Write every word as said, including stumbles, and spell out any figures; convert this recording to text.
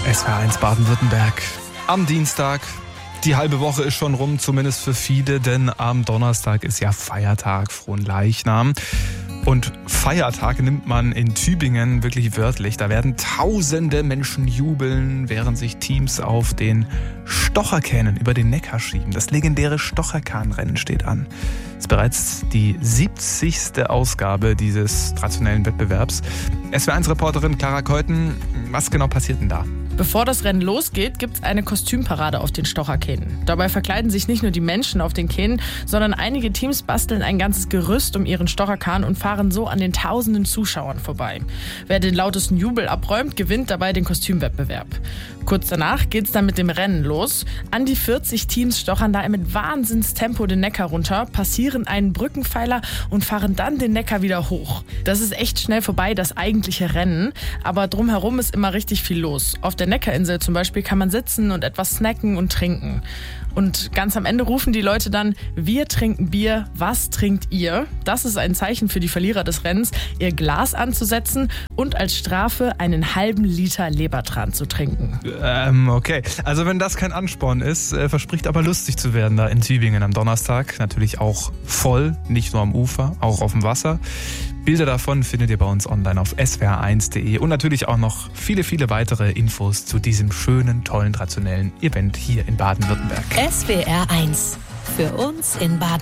S W R eins Baden-Württemberg am Dienstag. Die halbe Woche ist schon rum, zumindest für viele, denn am Donnerstag ist ja Feiertag, Fronleichnam. Und Feiertage nimmt man in Tübingen wirklich wörtlich. Da werden tausende Menschen jubeln, während sich Teams auf den Stocherkähnen über den Neckar schieben. Das legendäre Stocherkahnrennen steht an. Es ist bereits die siebzigste Ausgabe dieses traditionellen Wettbewerbs. S W R eins Reporterin Clara Keuten, was genau passiert denn da? Bevor das Rennen losgeht, gibt es eine Kostümparade auf den Stocherkähnen. Dabei verkleiden sich nicht nur die Menschen auf den Kähnen, sondern einige Teams basteln ein ganzes Gerüst um ihren Stocherkahn und fahren so an den tausenden Zuschauern vorbei. Wer den lautesten Jubel abräumt, gewinnt dabei den Kostümwettbewerb. Kurz danach geht's dann mit dem Rennen los. An die vierzig Teams stochern da mit Wahnsinnstempo den Neckar runter, passieren einen Brückenpfeiler und fahren dann den Neckar wieder hoch. Das ist echt schnell vorbei, das eigentliche Rennen, aber drumherum ist immer richtig viel los. Auf der Neckarinsel zum Beispiel kann man sitzen und etwas snacken und trinken. Und ganz am Ende rufen die Leute dann: Wir trinken Bier, was trinkt ihr? Das ist ein Zeichen für die Verlierer des Rennens, ihr Glas anzusetzen und als Strafe einen halben Liter Lebertran zu trinken. Ähm, okay. Also wenn das kein Ansporn ist, äh, verspricht aber lustig zu werden da in Tübingen am Donnerstag. Natürlich auch voll, nicht nur am Ufer, auch auf dem Wasser. Bilder davon findet ihr bei uns online auf s w r eins punkt d e und natürlich auch noch viele, viele weitere Infos zu diesem schönen, tollen, traditionellen Event hier in Baden-Württemberg. S W R eins. Für uns in Baden-Württemberg.